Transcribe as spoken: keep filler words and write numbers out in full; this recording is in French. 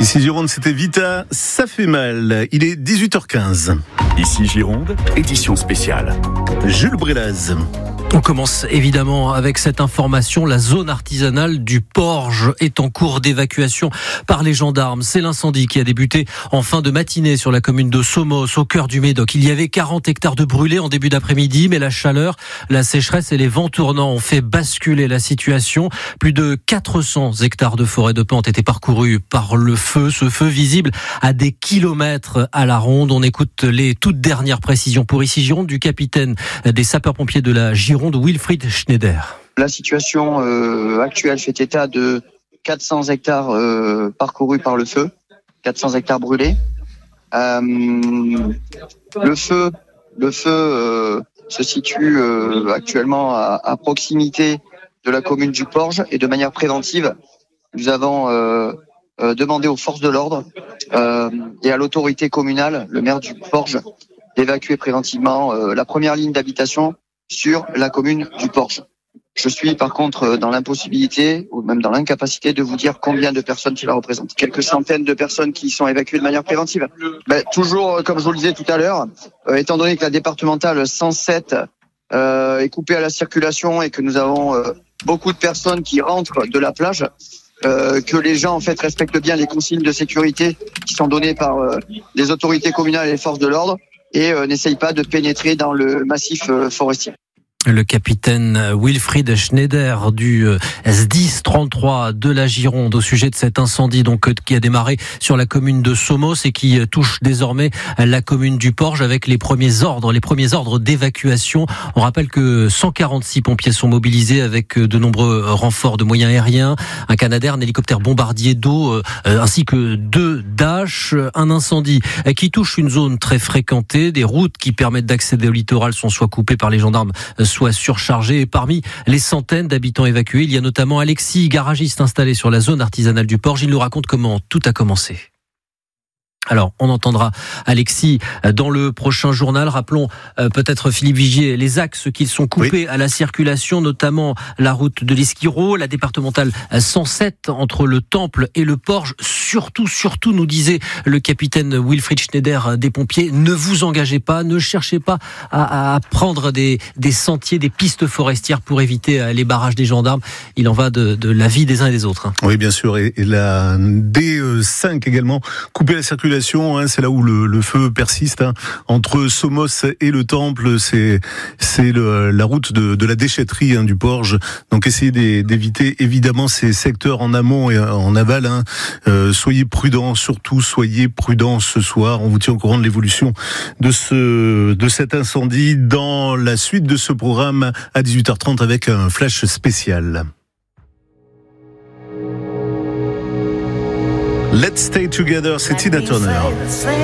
Ici Gironde, c'était Vita, ça fait mal. Il est dix-huit heures quinze. Ici Gironde, édition spéciale. Jules Brélaz. On commence évidemment avec cette information. La zone artisanale du Porge est en cours d'évacuation par les gendarmes. C'est l'incendie qui a débuté en fin de matinée sur la commune de Somos, au cœur du Médoc. Il y avait quarante hectares de brûlés en début d'après-midi, mais la chaleur, la sécheresse et les vents tournants ont fait basculer la situation. Plus de quatre cents hectares de forêt de pins ont été parcourus par le feu. Ce feu visible à des kilomètres à la ronde. On écoute les toutes dernières précisions pour ici Gironde du capitaine des sapeurs-pompiers de la Gironde, Wilfried Schneider. La situation euh, actuelle fait état de quatre cents hectares euh, parcourus par le feu, quatre cents hectares brûlés. Euh, le feu, le feu euh, se situe euh, actuellement à, à proximité de la commune du Porge et de manière préventive, nous avons euh, euh, demandé aux forces de l'ordre euh, et à l'autorité communale, le maire du Porge, d'évacuer préventivement euh, la première ligne d'habitation sur la commune du Porge. Je suis par contre dans l'impossibilité ou même dans l'incapacité de vous dire combien de personnes cela représente. Quelques centaines de personnes qui sont évacuées de manière préventive. Ben, toujours, comme je vous le disais tout à l'heure, euh, étant donné que la départementale cent sept euh, est coupée à la circulation et que nous avons euh, beaucoup de personnes qui rentrent de la plage, euh, que les gens en fait respectent bien les consignes de sécurité qui sont données par euh, les autorités communales et les forces de l'ordre et euh, n'essayent pas de pénétrer dans le massif euh, forestier. Le capitaine Wilfried Schneider du S dix trente-trois de la Gironde au sujet de cet incendie donc qui a démarré sur la commune de Somos et qui touche désormais la commune du Porge avec les premiers ordres, les premiers ordres d'évacuation. On rappelle que cent quarante-six pompiers sont mobilisés avec de nombreux renforts de moyens aériens, un Canadair, un hélicoptère bombardier d'eau ainsi que deux Dash. Un incendie qui touche une zone très fréquentée, des routes qui permettent d'accéder au littoral sont soit coupées par les gendarmes, soit surchargé. Et parmi les centaines d'habitants évacués, il y a notamment Alexis, garagiste installé sur la zone artisanale du Porge. Il nous raconte comment tout a commencé. Alors, on entendra Alexis dans le prochain journal. Rappelons euh, peut-être Philippe Vigier, les axes qui sont coupés oui. à la circulation, notamment la route de l'Esquirot, la départementale cent sept entre le Temple et le Porge. Surtout, surtout, nous disait le capitaine Wilfried Schneider des pompiers, ne vous engagez pas, ne cherchez pas à, à prendre des, des sentiers, des pistes forestières pour éviter les barrages des gendarmes. Il en va de, de la vie des uns et des autres. Oui, bien sûr. Et, et la D cinq également, coupée à la circulation. Hein, c'est là où le, le feu persiste hein, entre Somos et le Temple. C'est c'est le, la route de, de la déchetterie hein, du Porge. Donc essayez d'éviter évidemment ces secteurs en amont et en aval. Hein. Euh, soyez prudents, surtout soyez prudents ce soir. On vous tient au courant de l'évolution de ce de cet incendie dans la suite de ce programme à dix-huit heures trente avec un flash spécial. Let's Stay Together, c'est Tina Turner.